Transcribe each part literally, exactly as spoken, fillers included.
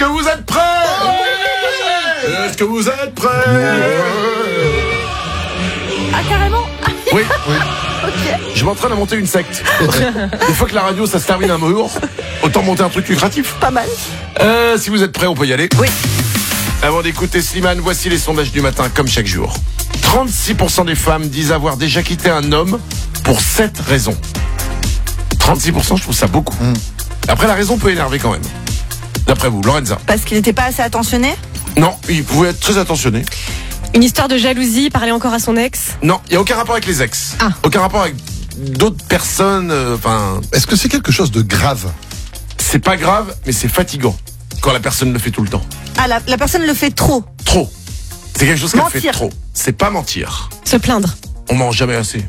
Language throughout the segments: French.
que vous êtes prêts? Est-ce que vous êtes prêts? Ah, carrément? Oui, oui. Ok. Je m'entraîne à monter une secte. Une fois que la radio, ça se termine un jour, autant monter un truc lucratif. Pas mal. Euh, si vous êtes prêts, on peut y aller. Oui. Avant d'écouter Slimane, voici les sondages du matin, comme chaque jour. trente-six pour cent des femmes disent avoir déjà quitté un homme pour sept raisons. trente-six pour cent, je trouve ça beaucoup. Mmh. Après, la raison peut énerver quand même. D'après vous, Lorenza? Parce qu'il n'était pas assez attentionné? Non, il pouvait être très attentionné. Une histoire de jalousie, parler encore à son ex? Non, il n'y a aucun rapport avec les ex. Ah. Aucun rapport avec d'autres personnes. Enfin. Euh, Est-ce que c'est quelque chose de grave? C'est pas grave, mais c'est fatigant quand la personne le fait tout le temps. Ah, la, la personne le fait trop. Trop. C'est quelque chose qu'elle Mentir. fait trop. C'est pas mentir. Se plaindre. On mange jamais assez.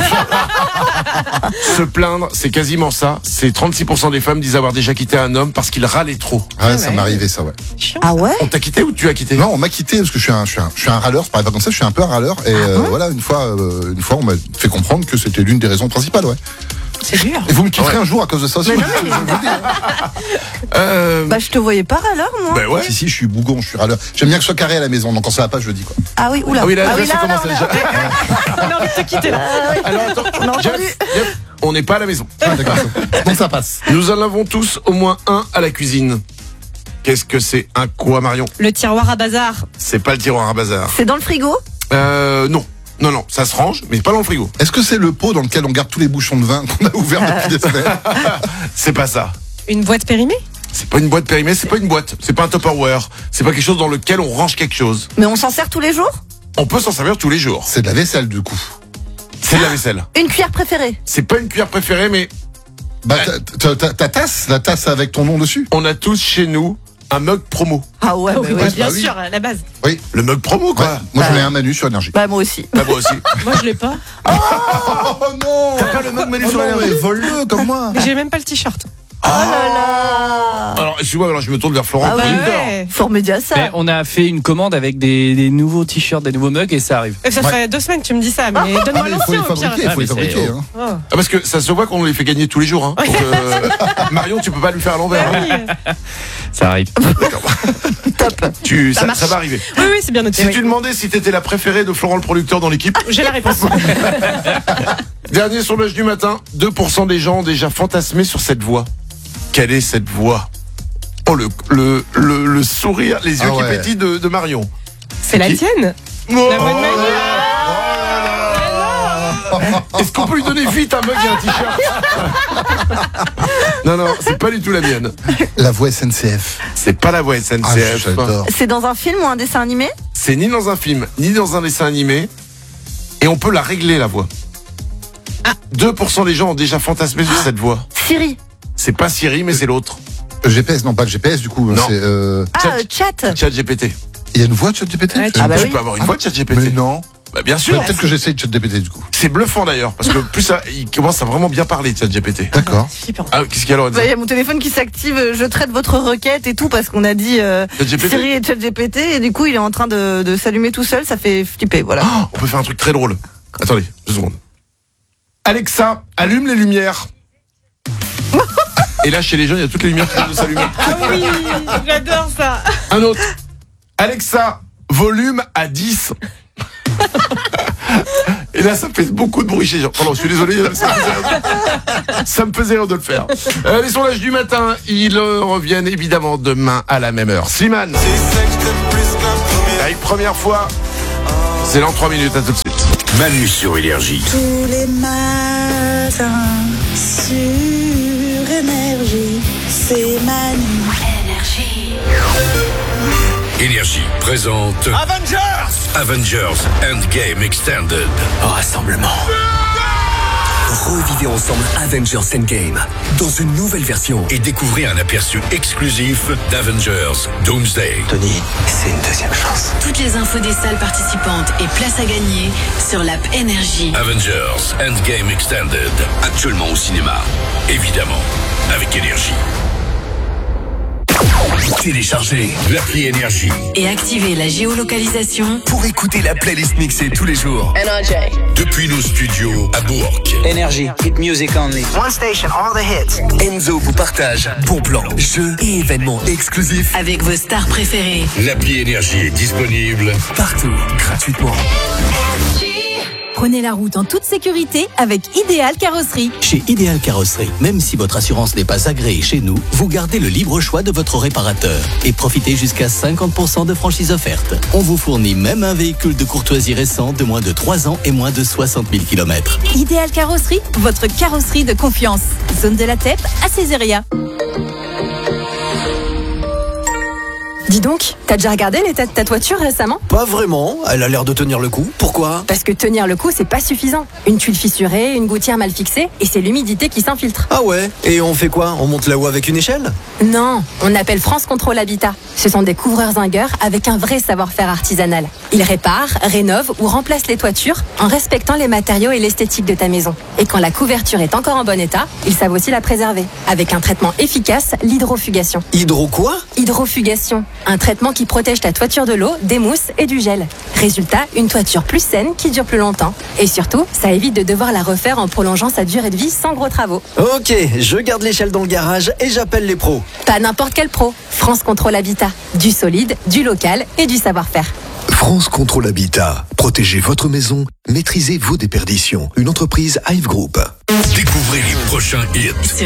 Se plaindre, c'est quasiment ça. C'est trente-six pour cent des femmes disent avoir déjà quitté un homme parce qu'il râlait trop. Ah ouais, Ah ça ouais. m'est arrivé ça, ouais. Chiant. Ah ouais? On t'a quitté ou tu as quitté? Non, on m'a quitté parce que je suis un, je suis un, je suis un râleur. Je parle pas comme ça, je suis un peu un râleur. Et euh, voilà, une fois, euh, une fois, on m'a fait comprendre que c'était l'une des raisons principales, ouais. C'est dur. Et vous me quitterez un jour à cause de ça aussi? Mais ouais. non, mais- Je vous le dis, hein. Euh, Bah, je te voyais pas râleur, moi. ben ouais. Si, si, je suis bougon, je suis râleur. J'aime bien que ce soit carré à la maison, donc quand ça va pas, je le dis, quoi. Ah oui, oula. Ah oui, là, ah là, ça là, commence là, déjà. On a envie de te quitter là. Ah oui. Alors attends, On a entendu. Jeff, Jeff, on n'est pas à la maison. Ah, d'accord. Donc ça passe. Nous en avons tous au moins un à la cuisine. Qu'est-ce que c'est un quoi, Marion? Le tiroir à bazar. C'est pas le tiroir à bazar. C'est dans le frigo? Euh, non. Non, non, ça se range, mais pas dans le frigo. Est-ce que c'est le pot dans lequel on garde tous les bouchons de vin qu'on a ouverts depuis des semaines? C'est pas ça. Une boîte périmée? C'est pas une boîte périmée, c'est pas une boîte. C'est pas un Tupperware. C'est pas quelque chose dans lequel on range quelque chose. Mais on s'en sert tous les jours? On peut s'en servir tous les jours. C'est de la vaisselle, du coup. C'est de la vaisselle. Une cuillère préférée? C'est pas une cuillère préférée, mais Bah, ta, ta, ta tasse, la tasse avec ton nom dessus. on a tous chez nous un mug promo. Ah ouais, Ah bah oui, oui. bah, bien bah oui. sûr, à la base. Oui. Le mug promo, quoi. Ouais. Moi, Bah. j'en ai un Manu sur énergie. Bah, moi aussi. Bah, moi aussi. Moi, je l'ai pas. Oh non! T'as pas le mug Manu Oh sur non, énergie? mais vole-le comme moi. Mais j'ai même pas le t-shirt. Oh là là. Alors, excuse-moi, alors je me tourne vers Florent. Ah ouais. producteur. Ouais. Fort média ça. Mais on a fait une commande avec des, des nouveaux t-shirts, des nouveaux mugs et ça arrive. Et ça Ouais. fait deux semaines que tu me dis ça, mais Ah, donne-moi mais il faut les l'ancien au pire. fabriquer, il Ah, faut les mais c'est- fabriquer. Hein. Oh. Ah, parce que ça se voit qu'on les fait gagner tous les jours. Hein. Donc, euh, Marion, tu peux pas lui faire à l'envers. hein. Oui, Ça arrive. Top. Tu, ça, marche. ça va arriver. oui, oui, c'est bien noté. Si oui. tu demandais si t'étais la préférée de Florent le producteur dans l'équipe, J'ai la réponse. dernier sondage du matin, deux pour cent des gens ont déjà fantasmé sur cette voix. Quelle est cette voix? Oh, le, le, le, le sourire, les yeux Ah qui ouais. pétillent de, de Marion. C'est la Qui tienne. Oh, La bonne oh manière. là là. Est-ce qu'on peut lui donner vite un mug et un t-shirt? Non, non, c'est pas du tout la mienne. La voix S N C F. C'est pas la voix S N Ah, C F. j'adore. C'est dans un film ou un dessin animé? C'est ni dans un film, ni dans un dessin animé. Et on peut la régler, la voix. deux pour cent des gens ont déjà fantasmé sur cette voix. Siri. C'est pas Siri, mais c'est l'autre. G P S, non pas le G P S du coup. Non. C'est, euh... Ah, Chat- euh, chat. ChatGPT. Il y a une voix de ChatGPT? Ouais, Je ah bah sais Tu oui. peux avoir une voix de pas. ChatGPT. Mais non. Bah, bien Bah, sûr. peut-être que j'essaye de ChatGPT du coup. C'est bluffant d'ailleurs, parce que plus ça, il commence à vraiment bien parler, ChatGPT. D'accord. Flippant. Ah, qu'est-ce qu'il y a, Lorenza? Bah, il y a mon téléphone qui s'active, euh, je traite votre requête et tout parce qu'on a dit euh, ChatGPT? Siri et ChatGPT et du coup il est en train de, de s'allumer tout seul, ça fait flipper, voilà. Oh, on peut faire un truc très drôle. Attendez, deux secondes. Alexa, allume les lumières. Et là, chez les jeunes, il y a toutes les lumières qui viennent de s'allumer. Ah oui, j'adore ça. Un autre. Alexa, volume à dix. Et là, ça fait beaucoup de bruit chez les gens. Pardon, je suis désolé, ça me faisait rire, ça me faisait rire de le faire. Euh, les sondages du matin, ils euh, reviennent évidemment demain à la même heure. Slimane. Avec première fois, c'est dans trois minutes, à tout de suite. Manu sur Énergie. Tous les matins sur Énergie, c'est Manu. Énergie présente Avengers Avengers Endgame Extended. Rassemblement. Revivez ensemble Avengers Endgame dans une nouvelle version. Et découvrez un aperçu exclusif d'Avengers Doomsday. Tony, c'est une deuxième chance. Toutes les infos des salles participantes et places à gagner sur l'app Énergie. Avengers Endgame Extended. Actuellement au cinéma. Évidemment, avec Énergie. Tu télécharger L'appli Énergie. Et activez la géolocalisation. pour écouter la playlist mixée tous les jours. Depuis nos studios à Bourg. Energy, hit music only. One station, all the hits. Enzo vous partage bons plans, jeux et événements exclusifs Avec vos stars préférées. L'appli Énergie est disponible partout, gratuitement. Prenez la route en toute sécurité avec Idéal Carrosserie. Chez Idéal Carrosserie, même si votre assurance n'est pas agréée chez nous, vous gardez le libre choix de votre réparateur et profitez jusqu'à cinquante pour cent de franchise offerte. On vous fournit même un véhicule de courtoisie récent de moins de trois ans et moins de soixante mille kilomètres. Idéal Carrosserie, votre carrosserie de confiance. Zone de la Teppe à Césaria. Dis donc, t'as déjà regardé l'état de ta toiture récemment? Pas vraiment, elle a l'air de tenir le coup. Pourquoi? Parce que tenir le coup, c'est pas suffisant. Une tuile fissurée, une gouttière mal fixée, et c'est l'humidité qui s'infiltre. Ah ouais? Et on fait quoi? On monte là-haut avec une échelle? Non, on appelle France Contrôle Habitat. Ce sont des couvreurs zingueurs avec un vrai savoir-faire artisanal. Ils réparent, rénovent ou remplacent les toitures en respectant les matériaux et l'esthétique de ta maison. Et quand la couverture est encore en bon état, ils savent aussi la préserver. Avec un traitement efficace, l'hydrofugation. Hydro quoi? Hydrofugation. Un traitement qui protège ta toiture de l'eau, des mousses et du gel. Résultat, une toiture plus saine qui dure plus longtemps. Et surtout, ça évite de devoir la refaire en prolongeant sa durée de vie sans gros travaux. Ok, je garde l'échelle dans le garage et j'appelle les pros. Pas n'importe quel pro. France Contrôle Habitat. Du solide, du local et du savoir-faire. France Contrôle Habitat. Protégez votre maison, maîtrisez vos déperditions. Une entreprise Hive Group. Découvrez les prochains hits.